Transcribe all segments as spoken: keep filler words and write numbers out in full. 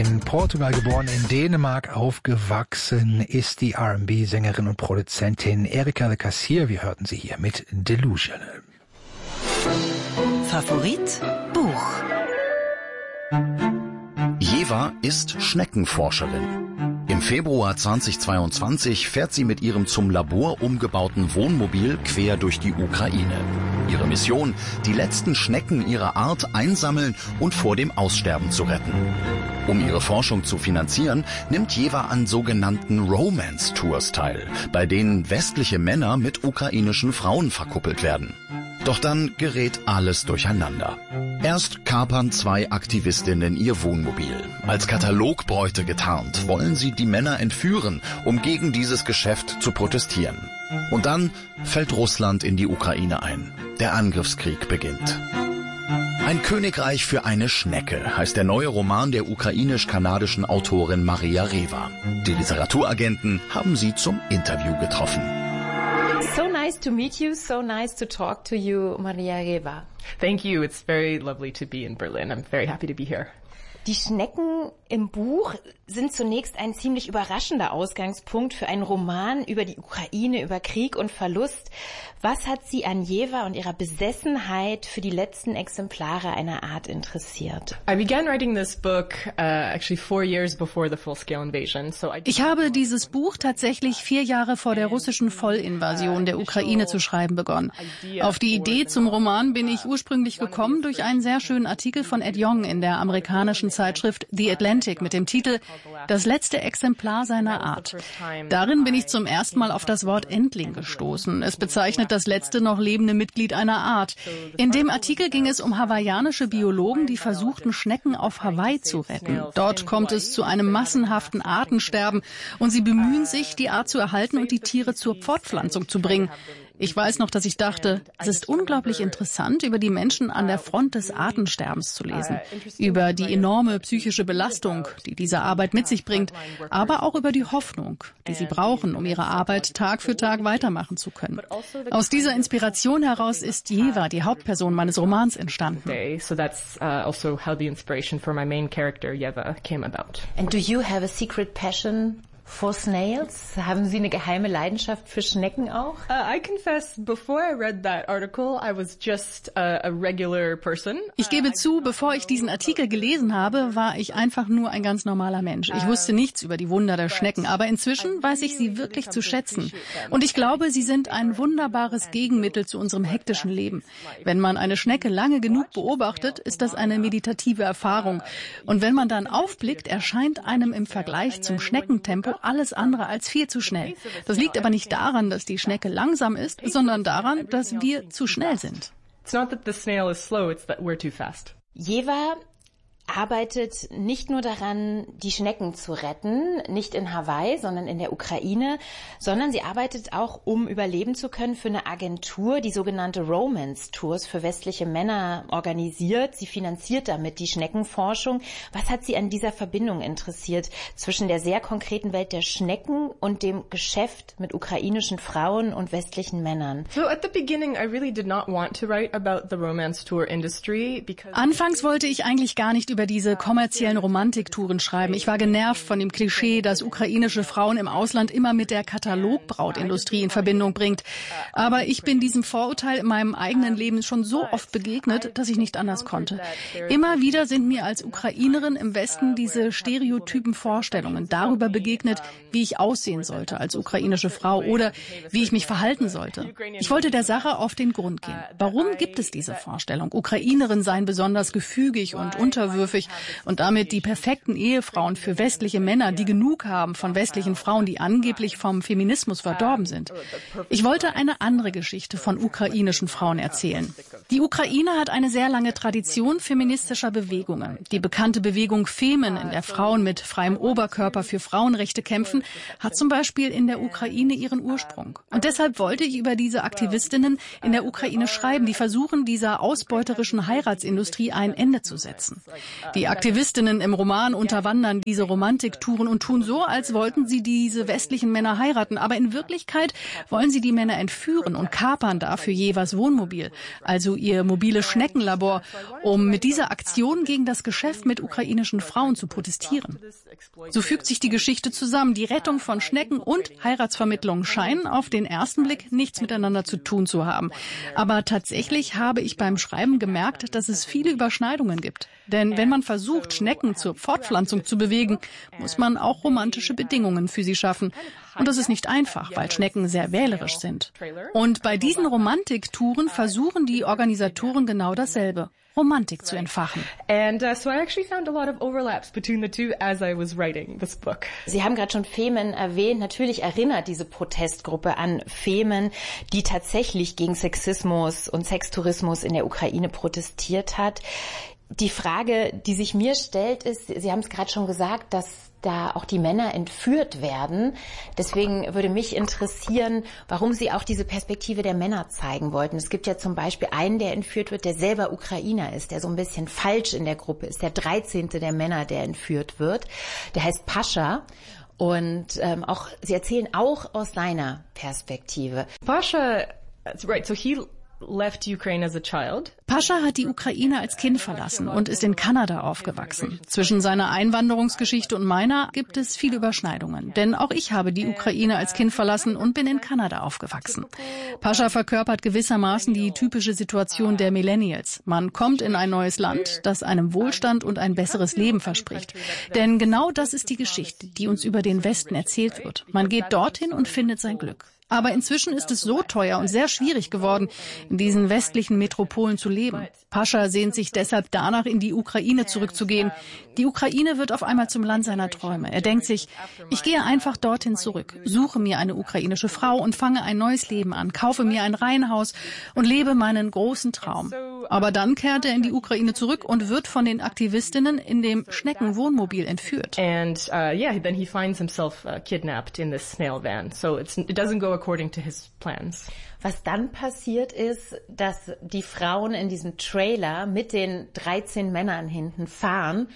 In Portugal geboren, in Dänemark aufgewachsen, ist die R and B-Sängerin und Produzentin Erika de Cassier. Wir hörten sie hier mit Delusional. Favorit Buch. Jewa ist Schneckenforscherin. Im Februar zweitausendzweiundzwanzig fährt sie mit ihrem zum Labor umgebauten Wohnmobil quer durch die Ukraine. Ihre Mission, die letzten Schnecken ihrer Art einsammeln und vor dem Aussterben zu retten. Um ihre Forschung zu finanzieren, nimmt Jewa an sogenannten Romance-Tours teil, bei denen westliche Männer mit ukrainischen Frauen verkuppelt werden. Doch dann gerät alles durcheinander. Erst kapern zwei Aktivistinnen ihr Wohnmobil. Als Katalogbräute getarnt, wollen sie die Männer entführen, um gegen dieses Geschäft zu protestieren. Und dann fällt Russland in die Ukraine ein. Der Angriffskrieg beginnt. Ein Königreich für eine Schnecke heißt der neue Roman der ukrainisch-kanadischen Autorin Maria Rewa. Die Literaturagenten haben sie zum Interview getroffen. So nice to meet you, so nice to talk to you, Maria Rewa. Thank you. It's very lovely to be in Berlin. I'm very happy to be here. Die Schnecken im Buch sind zunächst ein ziemlich überraschender Ausgangspunkt für einen Roman über die Ukraine, über Krieg und Verlust. Was hat Sie an Jewa und ihrer Besessenheit für die letzten Exemplare einer Art interessiert? I began writing this book uh, actually four years before the full-scale invasion. So I Ich habe dieses Buch tatsächlich vier Jahre vor der russischen Vollinvasion der Ukraine zu schreiben begonnen. Auf die Idee zum Roman bin ich ursprünglich gekommen durch einen sehr schönen Artikel von Ed Yong in der amerikanischen Zeitschrift The Atlantic mit dem Titel Das letzte Exemplar seiner Art. Darin bin ich zum ersten Mal auf das Wort Endling gestoßen. Es bezeichnet das letzte noch lebende Mitglied einer Art. In dem Artikel ging es um hawaiianische Biologen, die versuchten, Schnecken auf Hawaii zu retten. Dort kommt es zu einem massenhaften Artensterben und sie bemühen sich, die Art zu erhalten und die Tiere zur Fortpflanzung zu bringen. Ich weiß noch, dass ich dachte, es ist unglaublich interessant, über die Menschen an der Front des Artensterbens zu lesen, über die enorme psychische Belastung, die diese Arbeit mit sich bringt, aber auch über die Hoffnung, die sie brauchen, um ihre Arbeit Tag für Tag weitermachen zu können. Aus dieser Inspiration heraus ist Jewa, die Hauptperson meines Romans, entstanden. So that's uh, also how the inspiration for my main character Jewa came about. And do you have a secret passion for snails? Haben Sie eine geheime Leidenschaft für Schnecken auch? Uh, I confess, before I read that article, I was just a, a regular person. Ich gebe zu, bevor ich diesen Artikel gelesen habe, war ich einfach nur ein ganz normaler Mensch. Ich wusste nichts über die Wunder der Schnecken, aber inzwischen weiß ich sie wirklich zu schätzen. Und ich glaube, sie sind ein wunderbares Gegenmittel zu unserem hektischen Leben. Wenn man eine Schnecke lange genug beobachtet, ist das eine meditative Erfahrung. Und wenn man dann aufblickt, erscheint einem im Vergleich zum Schneckentempo alles andere als viel zu schnell. Das liegt aber nicht daran, dass die Schnecke langsam ist, sondern daran, dass wir zu schnell sind. It's not that the snail is slow, it's that we're too fast. Jewa arbeitet nicht nur daran, die Schnecken zu retten, nicht in Hawaii, sondern in der Ukraine, sondern sie arbeitet auch, um überleben zu können, für eine Agentur, die sogenannte Romance-Tours für westliche Männer organisiert. Sie finanziert damit die Schneckenforschung. Was hat Sie an dieser Verbindung interessiert zwischen der sehr konkreten Welt der Schnecken und dem Geschäft mit ukrainischen Frauen und westlichen Männern? So at the beginning, I really did not want to write about the romance tour industry because Anfangs wollte ich eigentlich gar nicht über diese kommerziellen Romantiktouren schreiben. Ich war genervt von dem Klischee, das ukrainische Frauen im Ausland immer mit der Katalogbrautindustrie in Verbindung bringt. Aber ich bin diesem Vorurteil in meinem eigenen Leben schon so oft begegnet, dass ich nicht anders konnte. Immer wieder sind mir als Ukrainerin im Westen diese stereotypen Vorstellungen darüber begegnet, wie ich aussehen sollte als ukrainische Frau oder wie ich mich verhalten sollte. Ich wollte der Sache auf den Grund gehen. Warum gibt es diese Vorstellung? Ukrainerinnen seien besonders gefügig und unterwürfig und damit die perfekten Ehefrauen für westliche Männer, die genug haben von westlichen Frauen, die angeblich vom Feminismus verdorben sind. Ich wollte eine andere Geschichte von ukrainischen Frauen erzählen. Die Ukraine hat eine sehr lange Tradition feministischer Bewegungen. Die bekannte Bewegung Femen, in der Frauen mit freiem Oberkörper für Frauenrechte kämpfen, hat zum Beispiel in der Ukraine ihren Ursprung. Und deshalb wollte ich über diese Aktivistinnen in der Ukraine schreiben, die versuchen, dieser ausbeuterischen Heiratsindustrie ein Ende zu setzen. Die Aktivistinnen im Roman unterwandern diese Romantiktouren und tun so, als wollten sie diese westlichen Männer heiraten. Aber in Wirklichkeit wollen sie die Männer entführen und kapern dafür Jevers Wohnmobil, also ihr mobiles Schneckenlabor, um mit dieser Aktion gegen das Geschäft mit ukrainischen Frauen zu protestieren. So fügt sich die Geschichte zusammen. Die Rettung von Schnecken und Heiratsvermittlung scheinen auf den ersten Blick nichts miteinander zu tun zu haben. Aber tatsächlich habe ich beim Schreiben gemerkt, dass es viele Überschneidungen gibt. Denn wenn man versucht, Schnecken zur Fortpflanzung zu bewegen, muss man auch romantische Bedingungen für sie schaffen. Und das ist nicht einfach, weil Schnecken sehr wählerisch sind. Und bei diesen Romantiktouren versuchen die Organisatoren genau dasselbe. Romantik zu entfachen. And uh, so I actually found a lot of overlaps between the two as I was writing this book. Sie haben gerade schon Femen erwähnt. Natürlich erinnert diese Protestgruppe an Femen, die tatsächlich gegen Sexismus und Sextourismus in der Ukraine protestiert hat. Die Frage, die sich mir stellt, ist, Sie haben es gerade schon gesagt, dass da auch die Männer entführt werden. Deswegen würde mich interessieren, warum Sie auch diese Perspektive der Männer zeigen wollten. Es gibt ja zum Beispiel einen, der entführt wird, der selber Ukrainer ist, der so ein bisschen falsch in der Gruppe ist, der dreizehnte der Männer, der entführt wird. Der heißt Pascha. Und ähm, auch Sie erzählen auch aus seiner Perspektive. Pascha, right, so he left Ukraine as a child. Pascha hat die Ukraine als Kind verlassen und ist in Kanada aufgewachsen. Zwischen seiner Einwanderungsgeschichte und meiner gibt es viele Überschneidungen. Denn auch ich habe die Ukraine als Kind verlassen und bin in Kanada aufgewachsen. Pascha verkörpert gewissermaßen die typische Situation der Millennials. Man kommt in ein neues Land, das einem Wohlstand und ein besseres Leben verspricht. Denn genau das ist die Geschichte, die uns über den Westen erzählt wird. Man geht dorthin und findet sein Glück. Aber inzwischen ist es so teuer und sehr schwierig geworden, in diesen westlichen Metropolen zu leben. Pascha sehnt sich deshalb danach, in die Ukraine zurückzugehen. Die Ukraine wird auf einmal zum Land seiner Träume. Er denkt sich, ich gehe einfach dorthin zurück, suche mir eine ukrainische Frau und fange ein neues Leben an, kaufe mir ein Reihenhaus und lebe meinen großen Traum. Aber dann kehrt er in die Ukraine zurück und wird von den Aktivistinnen in dem Schneckenwohnmobil entführt. And uh, yeah, then he finds himself uh, kidnapped in this snail van. So it's, it doesn't go according to his plans. Was dann passiert ist, dass die Frauen in diesem Trailer mit den dreizehn Männern hinten fahren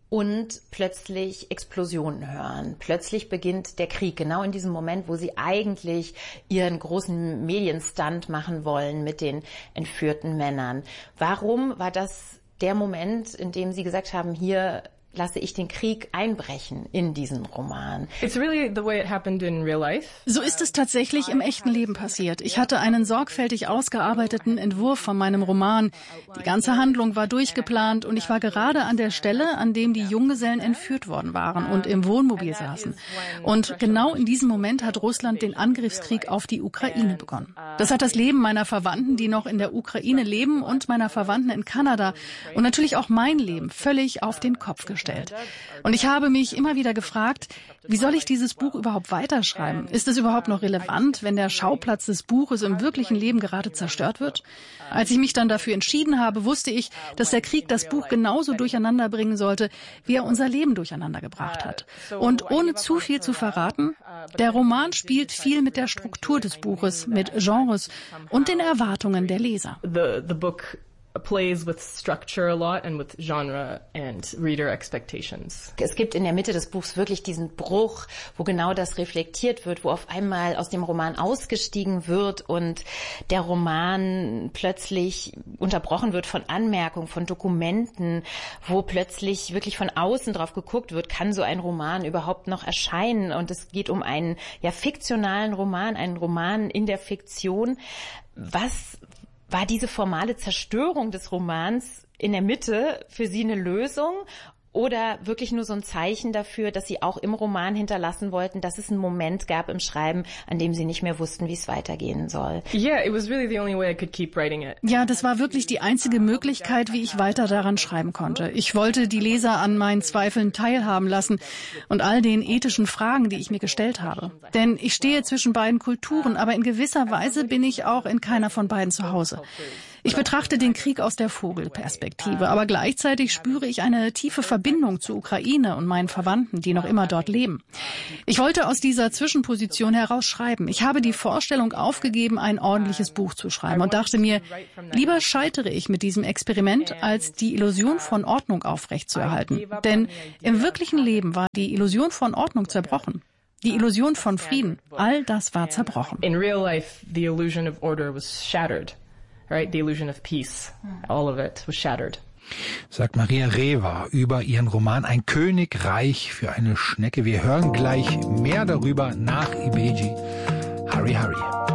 und plötzlich Explosionen hören. Plötzlich beginnt der Krieg, genau in diesem Moment, wo sie eigentlich ihren großen Medienstunt machen wollen mit den entführten Männern. Warum war das der Moment, in dem Sie gesagt haben, hier lasse ich den Krieg einbrechen in diesen Roman? It's really the way it happened in real life. So ist es tatsächlich im echten Leben passiert. Ich hatte einen sorgfältig ausgearbeiteten Entwurf von meinem Roman. Die ganze Handlung war durchgeplant und ich war gerade an der Stelle, an dem die Junggesellen entführt worden waren und im Wohnmobil saßen. Und genau in diesem Moment hat Russland den Angriffskrieg auf die Ukraine begonnen. Das hat das Leben meiner Verwandten, die noch in der Ukraine leben, und meiner Verwandten in Kanada und natürlich auch mein Leben völlig auf den Kopf gestellt. Und ich habe mich immer wieder gefragt, wie soll ich dieses Buch überhaupt weiterschreiben? Ist es überhaupt noch relevant, wenn der Schauplatz des Buches im wirklichen Leben gerade zerstört wird? Als ich mich dann dafür entschieden habe, wusste ich, dass der Krieg das Buch genauso durcheinander bringen sollte, wie er unser Leben durcheinander gebracht hat. Und ohne zu viel zu verraten, der Roman spielt viel mit der Struktur des Buches, mit Genres und den Erwartungen der Leser. The, the book plays with structure a lot and with genre and reader expectations. Es gibt in der Mitte des Buchs wirklich diesen Bruch, wo genau das reflektiert wird, wo auf einmal aus dem Roman ausgestiegen wird und der Roman plötzlich unterbrochen wird von Anmerkungen, von Dokumenten, wo plötzlich wirklich von außen drauf geguckt wird, kann so ein Roman überhaupt noch erscheinen? Und es geht um einen ja fiktionalen Roman, einen Roman in der Fiktion. Was war diese formale Zerstörung des Romans in der Mitte für Sie eine Lösung oder wirklich nur so ein Zeichen dafür, dass Sie auch im Roman hinterlassen wollten, dass es einen Moment gab im Schreiben, an dem Sie nicht mehr wussten, wie es weitergehen soll? Yeah, it was really the only way I could keep writing it. Ja, das war wirklich die einzige Möglichkeit, wie ich weiter daran schreiben konnte. Ich wollte die Leser an meinen Zweifeln teilhaben lassen und all den ethischen Fragen, die ich mir gestellt habe. Denn ich stehe zwischen beiden Kulturen, aber in gewisser Weise bin ich auch in keiner von beiden zu Hause. Ich betrachte den Krieg aus der Vogelperspektive, aber gleichzeitig spüre ich eine tiefe Verbindung zur Ukraine und meinen Verwandten, die noch immer dort leben. Ich wollte aus dieser Zwischenposition heraus schreiben. Ich habe die Vorstellung aufgegeben, ein ordentliches Buch zu schreiben und dachte mir, lieber scheitere ich mit diesem Experiment, als die Illusion von Ordnung aufrechtzuerhalten. Denn im wirklichen Leben war die Illusion von Ordnung zerbrochen. Die Illusion von Frieden, all das war zerbrochen. In real life, the illusion of order was shattered, right? The illusion of peace, all of it was shattered. Sagt Maria Rewa über ihren Roman Ein Königreich für eine Schnecke. Wir hören gleich mehr darüber nach Ibeji. Hurry, hurry.